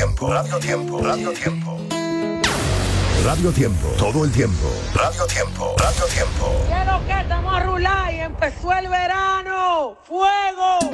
Tiempo, Radio Tiempo, Radio Tiempo. Radio Tiempo, todo el tiempo. Radio Tiempo, Radio Tiempo. ¿Qué es lo que estamos a rular y empezó el verano? ¡Fuego!